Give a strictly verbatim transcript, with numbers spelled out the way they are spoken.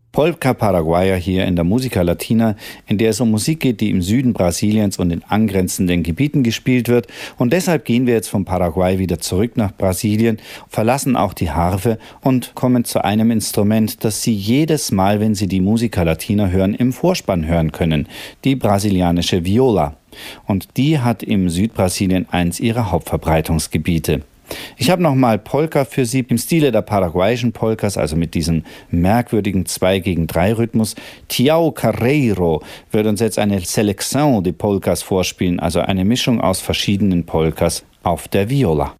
Polka Paraguaya hier in der Musica Latina, in der es um Musik geht, die im Süden Brasiliens und in angrenzenden Gebieten gespielt wird. Und deshalb gehen wir jetzt von Paraguay wieder zurück nach Brasilien, verlassen auch die Harfe und kommen zu einem Instrument, das Sie jedes Mal, wenn Sie die Musica Latina hören, im Vorspann hören können, die brasilianische Viola. Und die hat im Südbrasilien eins ihrer Hauptverbreitungsgebiete. Ich habe nochmal Polka für Sie im Stile der paraguayischen Polkas, also mit diesem merkwürdigen zwei gegen drei Rhythmus. Tiao Carreiro wird uns jetzt eine Seleção de Polkas vorspielen, also eine Mischung aus verschiedenen Polkas auf der Viola.